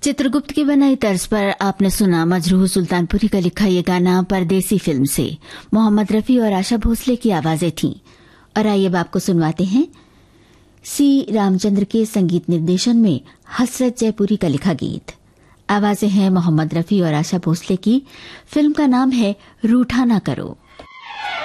चित्रगुप्त की बनाई तर्ज पर आपने सुना मजरूह सुल्तानपुरी का लिखा ये गाना परदेसी फिल्म से। मोहम्मद रफी और आशा भोसले की आवाजें थीं। और आइए अब आपको सुनवाते हैं सी रामचंद्र के संगीत निर्देशन में हसरत जयपुरी का लिखा गीत। आवाजें हैं मोहम्मद रफी और आशा भोसले की। फिल्म का नाम है रूठा ना करो।